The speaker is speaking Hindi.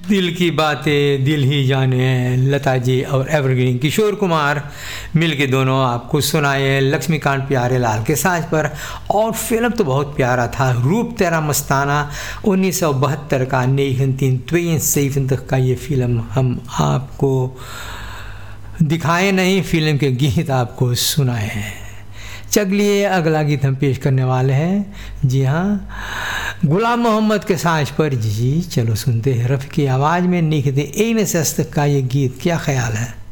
दिल की बातें दिल ही जाने, लता जी और एवरग्रीन किशोर कुमार मिलके दोनों आपको सुनाए लक्ष्मीकांत प्यारेलाल के साज पर। और फिल्म तो बहुत प्यारा था, रूप तेरा मस्ताना 1972 का 1972 का ये फिल्म हम आपको दिखाए नहीं, फिल्म के गीत आपको सुनाए हैं। चलिए अगला गीत हम पेश करने वाले हैं, जी हाँ, गुलाम मोहम्मद के साज पर। जी चलो सुनते हैं रफ़ी की आवाज़ में निखते इन सस्त का ये गीत, क्या ख्याल है।